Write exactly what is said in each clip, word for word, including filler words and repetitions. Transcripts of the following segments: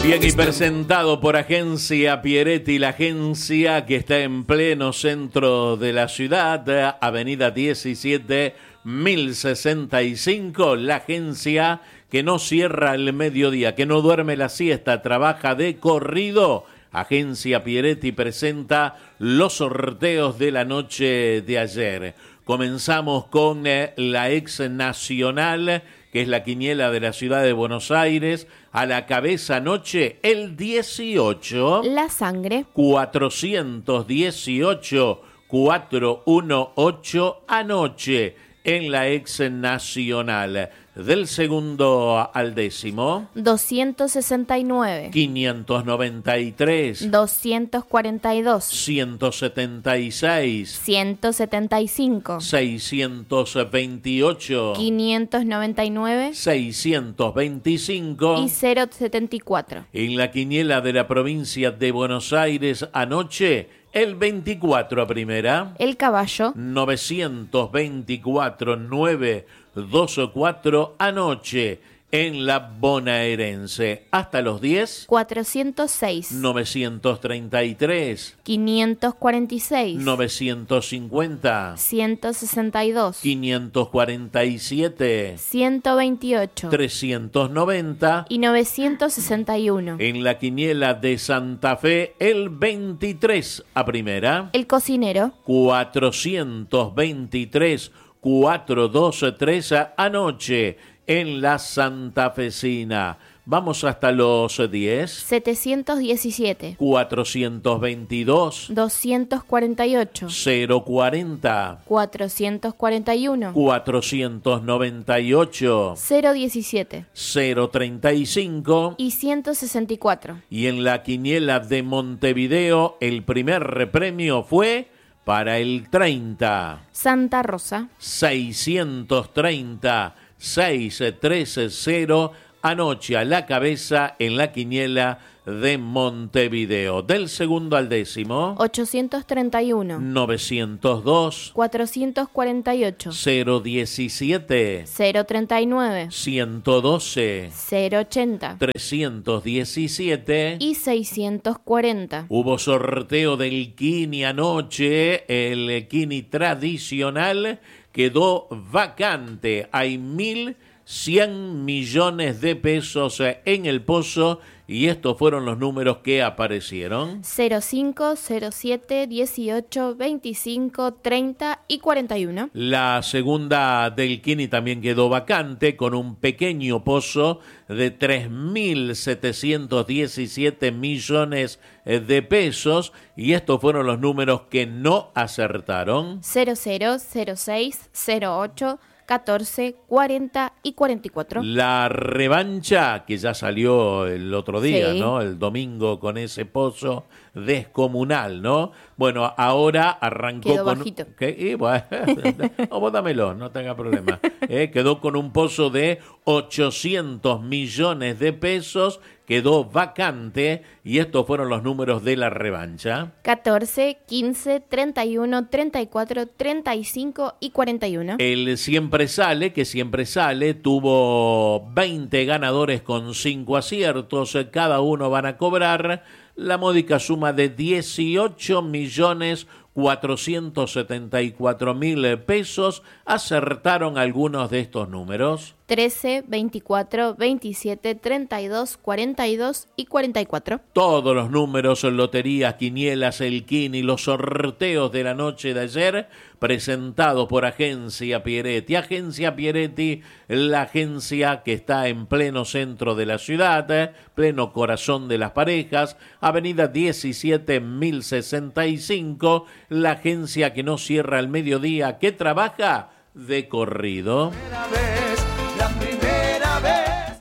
Bien, y presentado por Agencia Pieretti, la agencia que está en pleno centro de la ciudad, avenida diecisiete mil sesenta y cinco, la agencia que no cierra el mediodía, que no duerme la siesta, trabaja de corrido. Agencia Pieretti presenta los sorteos de la noche de ayer. Comenzamos con eh, la ex nacional, que es la quiniela de la ciudad de Buenos Aires. A la cabeza anoche, el dieciocho. La sangre. cuatrocientos dieciocho, cuatrocientos dieciocho anoche en la ex nacional. Del segundo al décimo. doscientos sesenta y nueve. quinientos noventa y tres. doscientos cuarenta y dos. ciento setenta y seis. ciento setenta y cinco. seiscientos veintiocho. quinientos noventa y nueve. seiscientos veinticinco. Y cero setenta y cuatro. En la quiniela de la provincia de Buenos Aires anoche, el veinticuatro a primera. El caballo. novecientos veinticuatro, nueve dos cuatro anoche en la bonaerense. Hasta los diez. cuatrocientos seis. novecientos treinta y tres. quinientos cuarenta y seis. novecientos cincuenta. ciento sesenta y dos. quinientos cuarenta y siete. ciento veintiocho. trescientos noventa. Y novecientos sesenta y uno. En la quiniela de Santa Fe, el veintitrés a primera. El cocinero. cuatrocientos veintitrés, cuatrocientos veintitrés anoche en la santafesina. Vamos hasta los diez. setecientos diecisiete. cuatrocientos veintidós. doscientos cuarenta y ocho. cero cuarenta. cuatrocientos cuarenta y uno. cuatrocientos noventa y ocho. cero diecisiete. cero treinta y cinco. Y ciento sesenta y cuatro. Y en la quiniela de Montevideo, el primer premio fue para el treinta. Santa Rosa. seiscientos treinta, seiscientos treinta anoche a la cabeza en la quiniela de Montevideo. Del segundo al décimo. ochocientos treinta y uno. novecientos dos. cuatrocientos cuarenta y ocho. cero diecisiete. cero treinta y nueve. ciento doce. cero ochenta. trescientos diecisiete. Y seiscientos cuarenta. Hubo sorteo del Kini anoche. El Kini tradicional quedó vacante. Hay mil cien millones de pesos en el pozo y estos fueron los números que aparecieron. cero cinco, cero siete, dieciocho, veinticinco, treinta y cuarenta y uno. La segunda del Kini también quedó vacante con un pequeño pozo de tres mil setecientos diecisiete millones de pesos y estos fueron los números que no acertaron. cero cero, cero seis, cero ocho, catorce, cuarenta y cuarenta y cuatro. La revancha que ya salió el otro día, sí, ¿no? El domingo con ese pozo descomunal, ¿no? Bueno, ahora arrancó quedó con... bajito. ¿Qué? Y bueno, no, vos dámelo, no tenga problema. Eh, quedó con un pozo de ochocientos millones de pesos, quedó vacante y estos fueron los números de la revancha. catorce, quince, treinta y uno, treinta y cuatro, treinta y cinco y cuarenta y uno. El siempre sale, que siempre sale, tuvo veinte ganadores con cinco aciertos, cada uno van a cobrar la módica suma de dieciocho millones cuatrocientos setenta y cuatro mil pesos. Acertaron algunos de estos números. trece, veinticuatro, veintisiete, treinta y dos, cuarenta y dos y cuarenta y cuatro. Todos los números, loterías, quinielas, el Kini, los sorteos de la noche de ayer, presentados por Agencia Pieretti. Agencia Pieretti, la agencia que está en pleno centro de la ciudad, eh, pleno corazón de las parejas, avenida diecisiete mil sesenta y cinco, la agencia que no cierra al mediodía, que trabaja de corrido. Primera vez, la primera vez.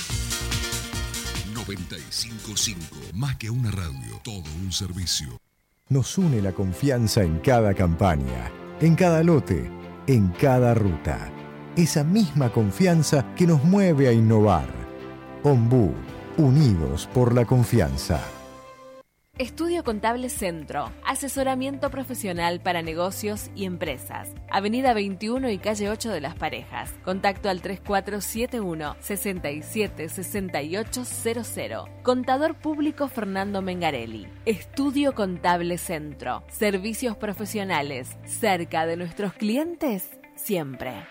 noventa y cinco punto cinco, más que una radio, todo un servicio. Nos une la confianza en cada campaña, en cada lote, en cada ruta. Esa misma confianza que nos mueve a innovar. Ombú, unidos por la confianza. Estudio Contable Centro, asesoramiento profesional para negocios y empresas. Avenida veintiuno y calle ocho de Las Parejas. Contacto al tres cuatro siete uno, seis siete seis ocho cero cero. Contador público Fernando Mengarelli. Estudio Contable Centro. Servicios profesionales cerca de nuestros clientes siempre.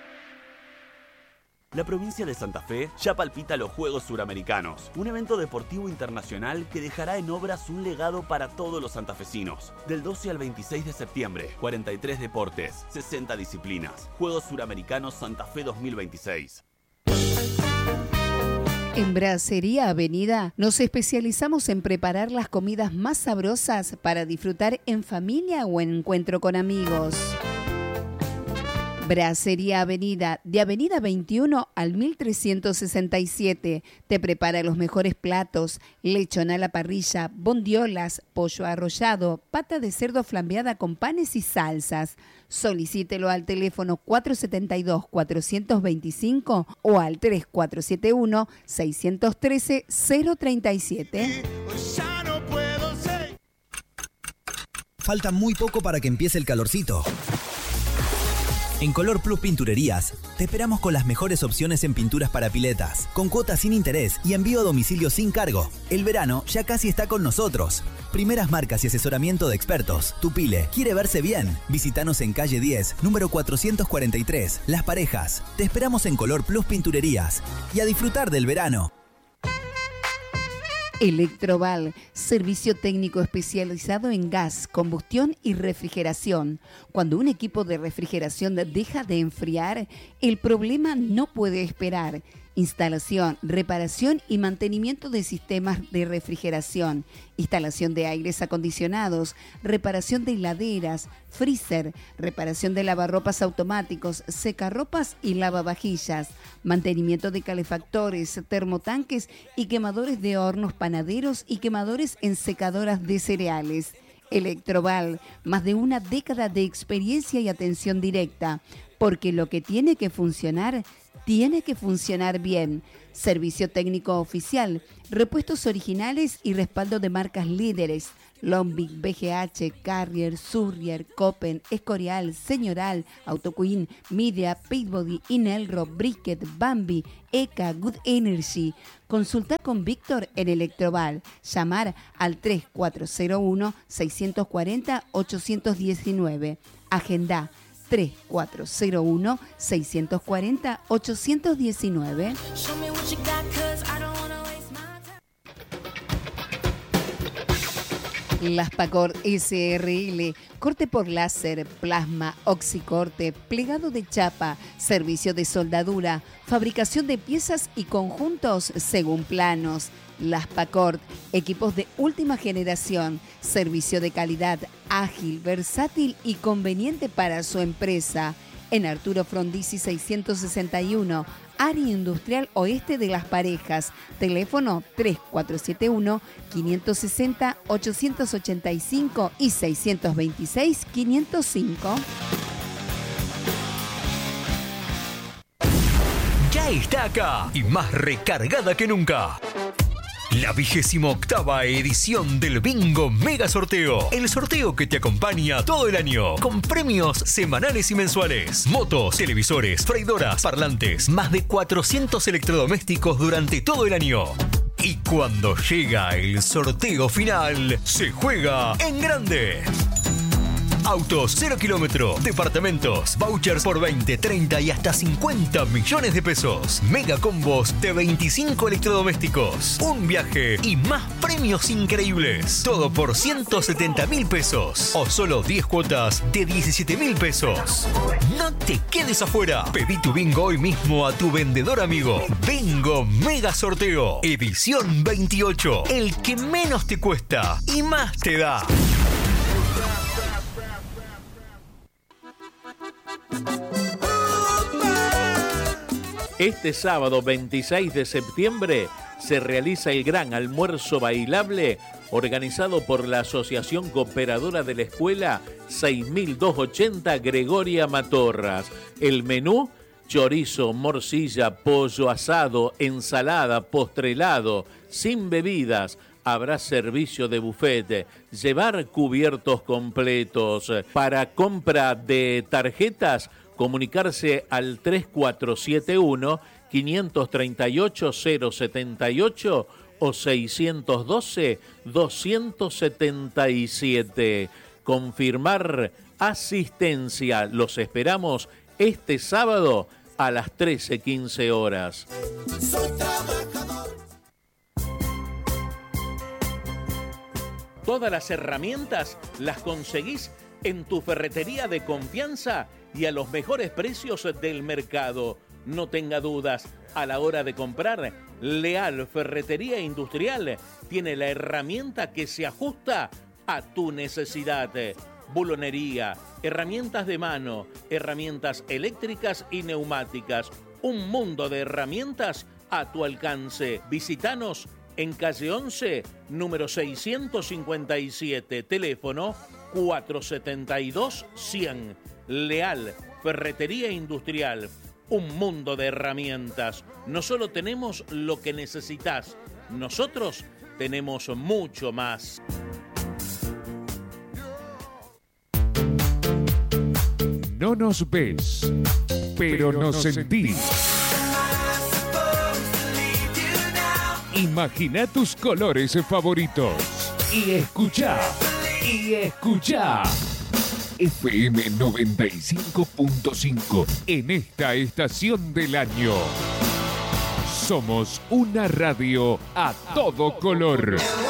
La provincia de Santa Fe ya palpita los Juegos Suramericanos, un evento deportivo internacional que dejará en obras un legado para todos los santafesinos. Del doce al veintiséis de septiembre, cuarenta y tres deportes, sesenta disciplinas. Juegos Suramericanos Santa Fe dos mil veintiséis. En Brasería Avenida nos especializamos en preparar las comidas más sabrosas para disfrutar en familia o en encuentro con amigos. Brasería Avenida, de Avenida veintiuno al mil trescientos sesenta y siete. Te prepara los mejores platos: lechón a la parrilla, bondiolas, pollo arrollado, pata de cerdo flambeada con panes y salsas. Solicítelo al teléfono cuatro siete dos, cuatro dos cinco o al tres cuatro siete uno, seis uno tres, cero tres siete. Falta muy poco para que empiece el calorcito. En Color Plus Pinturerías, te esperamos con las mejores opciones en pinturas para piletas, con cuotas sin interés y envío a domicilio sin cargo. El verano ya casi está con nosotros. Primeras marcas y asesoramiento de expertos. Tu pile quiere verse bien. Visítanos en calle diez, número cuatrocientos cuarenta y tres, Las Parejas. Te esperamos en Color Plus Pinturerías. Y a disfrutar del verano. Electroval, servicio técnico especializado en gas, combustión y refrigeración. Cuando un equipo de refrigeración deja de enfriar, el problema no puede esperar. Instalación, reparación y mantenimiento de sistemas de refrigeración, instalación de aires acondicionados, reparación de heladeras, freezer, reparación de lavarropas automáticos, secarropas y lavavajillas, mantenimiento de calefactores, termotanques y quemadores de hornos panaderos y quemadores en secadoras de cereales. Electroval, más de una década de experiencia y atención directa, porque lo que tiene que funcionar, tiene que funcionar bien. Servicio técnico oficial, repuestos originales y respaldo de marcas líderes: Lombic, B G H, Carrier, Surrier, Copen, Escorial, Señoral, Autoqueen, Media, Pitbody, Inelro, Brisket, Bambi, E C A, Good Energy. Consulta con Víctor en Electroval. Llamar al tres cuatro cero uno, seis cuatro cero, ocho uno nueve. Agenda tres cuatro cero uno, seis cuatro cero, ocho uno nueve. Las Pacor S R L, corte por láser, plasma, oxicorte, plegado de chapa, servicio de soldadura, fabricación de piezas y conjuntos según planos. Las Pacor, equipos de última generación, servicio de calidad, ágil, versátil y conveniente para su empresa. En Arturo Frondizi seiscientos sesenta y uno, Área Industrial Oeste de Las Parejas. Teléfono tres cuatro siete uno, cinco seis cero, ocho ocho cinco y seis dos seis, cinco cero cinco. Ya está acá y más recargada que nunca. La vigésima octava edición del Bingo Mega Sorteo. El sorteo que te acompaña todo el año. Con premios semanales y mensuales. Motos, televisores, freidoras, parlantes. Más de cuatrocientos electrodomésticos durante todo el año. Y cuando llega el sorteo final, se juega en grande. Autos cero kilómetro, departamentos, vouchers por veinte, treinta y hasta cincuenta millones de pesos. Mega combos de veinticinco electrodomésticos. Un viaje y más premios increíbles. Todo por ciento setenta mil pesos. O solo diez cuotas de diecisiete mil pesos. No te quedes afuera. Pedí tu bingo hoy mismo a tu vendedor amigo. Bingo Mega Sorteo. Edición veintiocho. El que menos te cuesta y más te da. Este sábado veintiséis de septiembre se realiza el gran almuerzo bailable organizado por la Asociación Cooperadora de la Escuela seis mil doscientos ochenta Gregoria Matorras. El menú: chorizo, morcilla, pollo asado, ensalada, postrelado, sin bebidas. Habrá servicio de buffet, llevar cubiertos completos. Para compra de tarjetas, comunicarse al tres cuatro siete uno, cinco tres ocho, cero siete ocho o seis uno dos, dos siete siete. Confirmar asistencia. Los esperamos este sábado a las trece quince horas. Soy trabajador. Todas las herramientas las conseguís en tu ferretería de confianza y a los mejores precios del mercado. No tenga dudas, a la hora de comprar, Leal Ferretería Industrial tiene la herramienta que se ajusta a tu necesidad. Bulonería, herramientas de mano, herramientas eléctricas y neumáticas. Un mundo de herramientas a tu alcance. Visítanos en calle once, número seiscientos cincuenta y siete, teléfono cuatro siete dos, cien. Leal Ferretería Industrial, un mundo de herramientas. No solo tenemos lo que necesitas, nosotros tenemos mucho más. No nos ves, pero nos sentís. Imagina tus colores favoritos y escuchá, y escuchá. F M noventa y cinco punto cinco en esta estación del año. Somos una radio a todo color.